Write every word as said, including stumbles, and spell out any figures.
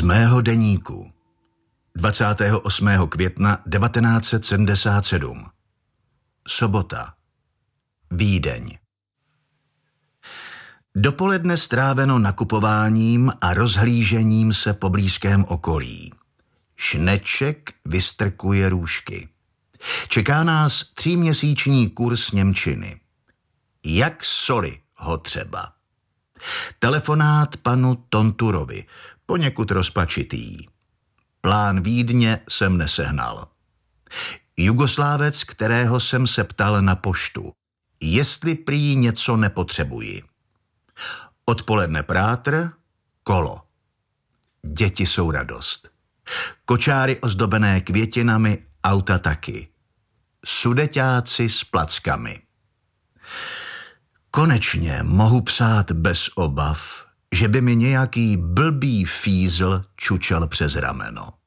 Z mého deníku. dvacátého osmého května devatenáct set sedmdesát sedm. Sobota. Vídeň. Dopoledne stráveno nakupováním a rozhlížením se po blízkém okolí. Šneček vystrkuje růžky. Čeká nás tříměsíční kurz němčiny. Jak soli ho třeba. Telefonát panu Tonturovi, poněkud rozpačitý. Plán Vídně jsem nesehnal. Jugoslávec, kterého jsem se ptal na poštu, jestli prý něco nepotřebuji. Odpoledne prátr, kolo. Děti jsou radost. Kočáry ozdobené květinami, auta taky. Sudeťáci s plackami. Konečně mohu psát bez obav, že by mi nějaký blbý fízl čučel přes rameno.